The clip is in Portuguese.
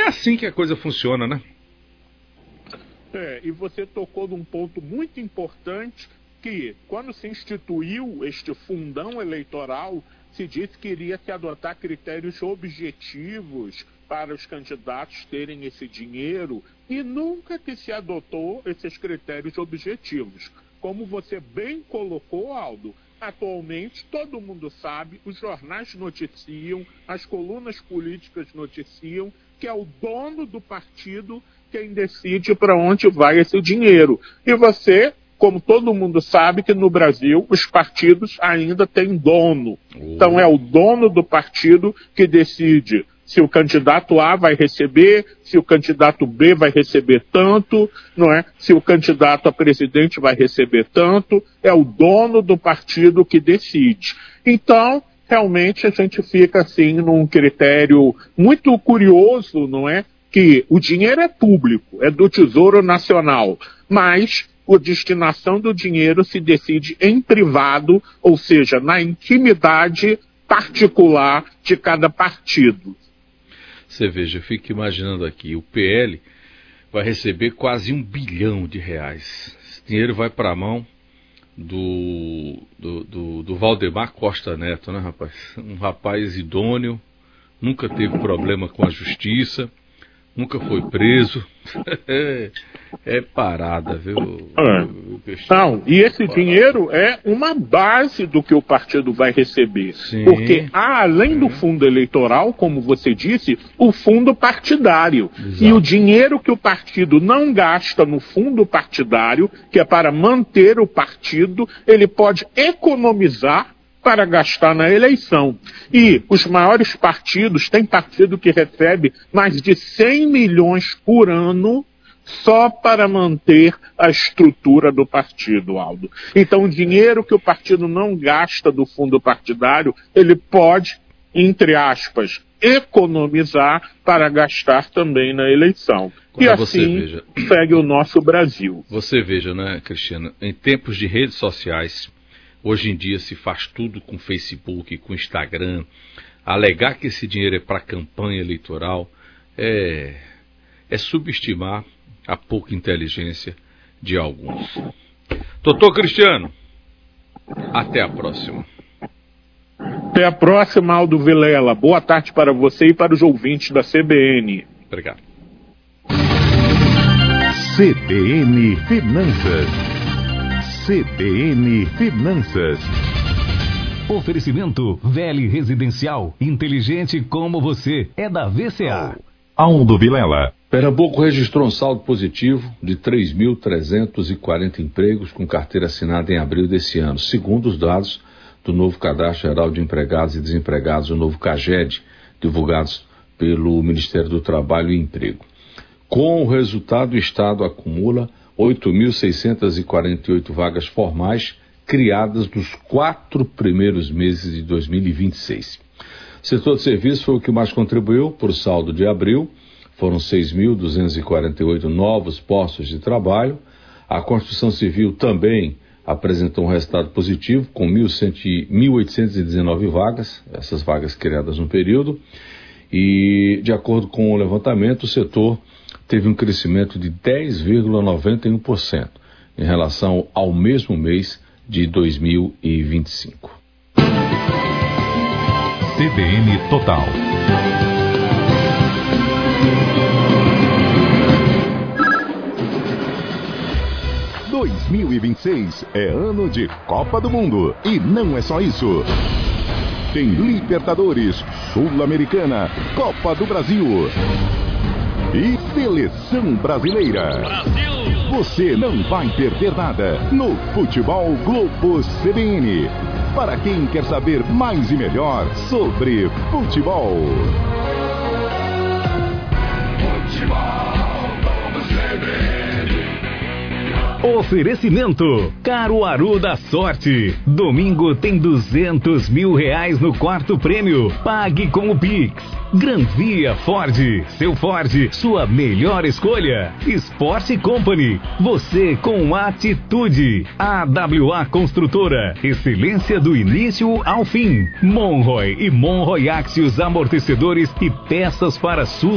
assim que a coisa funciona, né? E você tocou num ponto muito importante, que quando se instituiu este fundão eleitoral, se disse que iria se adotar critérios objetivos para os candidatos terem esse dinheiro, e nunca que se adotou esses critérios objetivos. Como você bem colocou, Aldo, atualmente todo mundo sabe, os jornais noticiam, as colunas políticas noticiam, que é o dono do partido quem decide para onde vai esse dinheiro. E você, como todo mundo sabe, que no Brasil os partidos ainda têm dono. Então é o dono do partido que decide se o candidato A vai receber, se o candidato B vai receber tanto, não é? Se o candidato a presidente vai receber tanto, é o dono do partido que decide. Então, realmente a gente fica assim num critério muito curioso, não é? Que o dinheiro é público, é do Tesouro Nacional, mas a destinação do dinheiro se decide em privado, ou seja, na intimidade particular de cada partido. Você veja, eu fico imaginando aqui, o PL vai receber quase R$1 bilhão. Esse dinheiro vai para a mão do Valdemar Costa Neto, né, rapaz? Um rapaz idôneo, nunca teve problema com a justiça, nunca foi preso. É parada, viu? Não, e esse dinheiro é uma base do que o partido vai receber. Sim. Porque há, além do fundo eleitoral, como você disse, o fundo partidário. Exato. E o dinheiro que o partido não gasta no fundo partidário, que é para manter o partido, ele pode economizar para gastar na eleição. E os maiores partidos, tem partido que recebe mais de 100 milhões por ano só para manter a estrutura do partido, Aldo. Então, o dinheiro que o partido não gasta do fundo partidário, ele pode, entre aspas, economizar para gastar também na eleição. E assim segue o nosso Brasil. Você veja, né, Cristiano, em tempos de redes sociais, hoje em dia se faz tudo com Facebook, com Instagram. Alegar que esse dinheiro é para campanha eleitoral é subestimar a pouca inteligência de alguns. Doutor Cristiano, até a próxima. Até a próxima, Aldo Vilela. Boa tarde para você e para os ouvintes da CBN. Obrigado. CBN Finanças. CBN Finanças. Oferecimento Vele Residencial. Inteligente como você. É da VCA. Aldo Vilela. Pernambuco registrou um saldo positivo de 3.340 empregos com carteira assinada em abril desse ano, segundo os dados do novo Cadastro Geral de Empregados e Desempregados, o novo CAGED, divulgados pelo Ministério do Trabalho e Emprego. Com o resultado, o Estado acumula 8.648 vagas formais criadas nos 4 primeiros meses de 2026. O setor de serviços foi o que mais contribuiu por saldo de abril. Foram 6.248 novos postos de trabalho. A construção civil também apresentou um resultado positivo, com 1.819 vagas, essas vagas criadas no período. E, de acordo com o levantamento, o setor teve um crescimento de 10,91% em relação ao mesmo mês de 2025. CBN Total. « 2026 é ano de Copa do Mundo. E não é só isso. Tem Libertadores, Sul-Americana, Copa do Brasil e Seleção Brasileira. Brasil! Você não vai perder nada no Futebol Globo CBN. Para quem quer saber mais e melhor sobre futebol. Oferecimento Caruaru da Sorte. Domingo tem R$200 mil no quarto prêmio. Pague com o Pix. Granvia Ford. Seu Ford, sua melhor escolha. Sport Company. Você com atitude. AWA Construtora. Excelência do início ao fim. Monroy e Monroy Axios Amortecedores e peças para